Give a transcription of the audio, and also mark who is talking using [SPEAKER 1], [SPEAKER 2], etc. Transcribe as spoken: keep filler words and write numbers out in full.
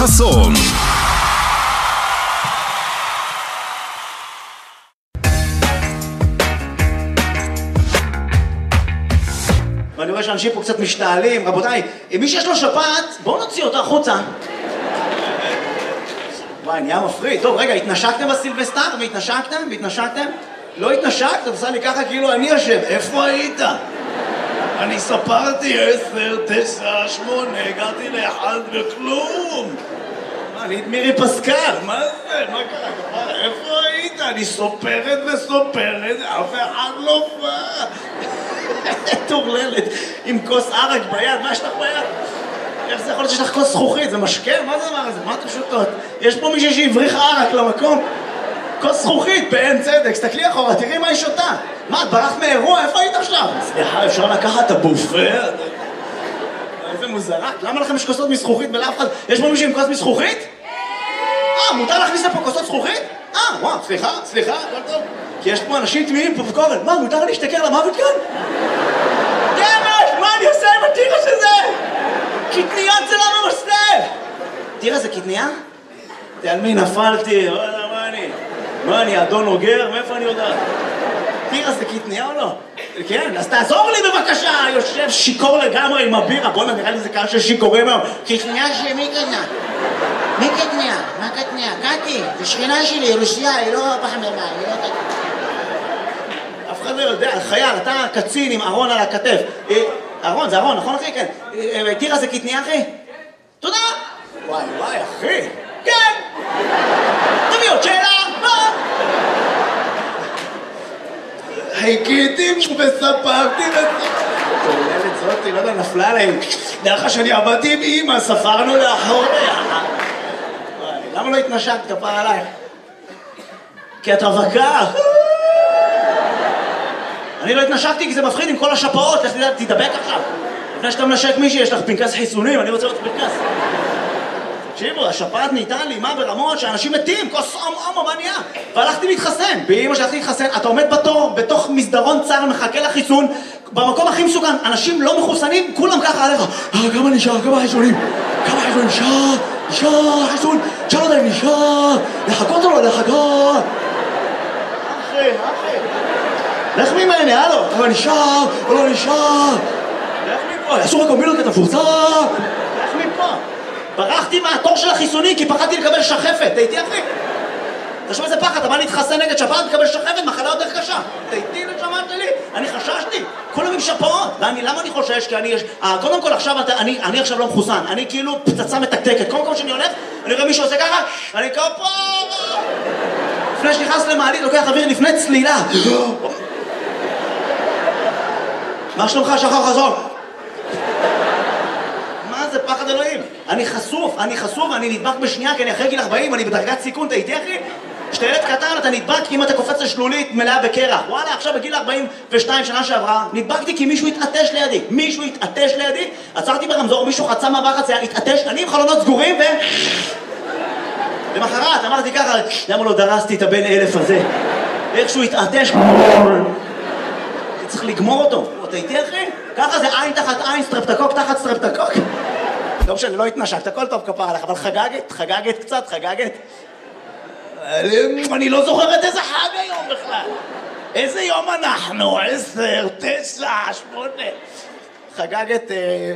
[SPEAKER 1] חסון.
[SPEAKER 2] ואני רואה שאנשים פה קצת משתעלים. רבותיי, מי שיש לו שפעת, בואו נוציא אותו החוצה. וואי, נהיה מפריד. טוב, רגע, התנשקתם בסילבסטר? והתנשקתם? והתנשקתם? לא התנשקת? עושה לי ככה כאילו אני יושב. איפה היית? אני ספרתי עשר, תשע, שמונה, הגעתי לאחד וכלום. מה, אני את מירי פסקל, מה זה? מה קרה? איפה היית? אני סופרת וסופרת, אף אחד לא בא. תורללת, עם כוס ערק ביד, מה יש לך ביד? איך זה יכול להיות שיש לך כוס זכוכית? זה משקה? מה זה הדבר הזה? מה אתם שותות? יש פה מישהי שהבריך ערק למקום? כוס זכוכית, בעין צדק, סתכלי אחורה, תראי מה היא שותה. מה, את ברחת מאירוע? איפה היית עכשיו? סליחה, אפשר לקחת את הבופה? איזה מוזרה. למה לכם יש כוסות מזכוכית ולאף אחד? יש פה מישהו עם כוס מזכוכית? אה, מותר להכניס לפה כוסות זכוכית? אה, וואו, סליחה, סליחה, הכל טוב. כי יש פה אנשים תמימים פה בקורן. מה, מותר להשתכר למוות כאן? דמש, מה אני עושה עם הטירה שזה? קטניה זה לא ממסלב! טירה זה קטניה? על מי נפלתי? מה אני? מה אני, אדון אוגר? מאיפה אני יודעת? טירה זה קטניה או לא? כן, אז תעזור לי בבקשה! יושב שיקור לגמרי עם הבירה. בוא'נה, נראה לי זה קהל של שיכורים היום. קטניה שמי קטנה? מי קטניה? מה קטניה? קטי, זה שכנה שלי, רוסיה, היא לא פחמימה, היא לא קטניה. אף אחד לא יודע, חייל, אתה קצין עם ארון על הכתף. ארון, זה ארון, נכון אחי? כן. טירה זה קטניה אחי? תודה! וואי וואי אחי! כן! תביא עוד שאלה! מה? חיכיתי וספרתי צוללת זאתי, לא יודע, נפלה עליהם. דרך שאני עבדתי עם אמא, ספרנו לאחוריה. למה לא התנשקת כפר עלייך? כי את רווקה. אני לא התנשקתי כי זה מפחיד עם כל השפעות. לך תדבק עכשיו. לפני שאתה מנשק מישהי, יש לך פנקס חיסונים, אני רוצה לראות פנקס. תקשיבו, השפעת נהייתה לימה ברמות שאנשים מתים, כוס עום עום, מה נהיה? והלכתי להתחסן. באמא שהלכתי להתחסן, אתה עומד בתור, בתוך מסדרון צר, מחכה לחיסון, במקום הכי מסוכן, אנשים לא מחוסנים, כולם ככה עליך. אה, כמה נשאר, כמה חיסונים? כמה חיסונים? נשאר, נשאר, חיסון, תשאל אותם, נשאר, לחכות או לא לחכות? אחי, אחי. לך ממני, הלו. אבל נשאר, או לא נשאר. לך מפה, אסור הקומבינות את הפורצה. לך מפה. ברחתי מהתור של החיסוני כי פחדתי לקבל שחפת. תהייתי אחי. תשמע איזה פחד, אתה בא להתחסן נגד שפעת, תקבל שחפת, מחלה יותר קשה. תהייתי נשמה שלי. אני חששתי. כולם עם שפעות. למה אני חושש? כי אני יש... קודם כל עכשיו, אני עכשיו לא מחוסן. אני כאילו פצצה מתקתקת. כל מקום שאני הולך, אני רואה מישהו עושה ככה, אני כפה. לפני שנכנס למעלית, לוקח אוויר לפני צלילה. מה שלומך, שחר חזון? מה זה פחד אלוהים? אני חשוף, אני חשוף, אני נדבק בשנייה כי אני אחרי גיל ארבעים, אני בדרגת סיכון, אתה איתי אחי? כשאתה ילד קטן אתה נדבק אם אתה קופץ לשלולית מלאה בקרח. וואלה, עכשיו בגיל ארבעים ושתיים שנה שעברה, נדבקתי כי מישהו התעטש לידי. מישהו התעטש לידי, עצרתי ברמזור, מישהו חצה מעבר חצייה, התעטש, אני עם חלונות סגורים ו... למחרת אמרתי ככה, למה לא דרסתי את הבן אלף הזה? איכשהו התעטש... צריך לגמור אותו. אתה איתי אחי? ככה זה עין תחת עין, סטרפטקוק תחת סטרפטקוק. לא משנה, לא התנשקת, הכל טוב כפר עליך, אבל חגגת, חגגת קצת, חגגת. אני לא זוכרת איזה חג היום בכלל. איזה יום אנחנו? עשר, תשע, שמונה. חגגת...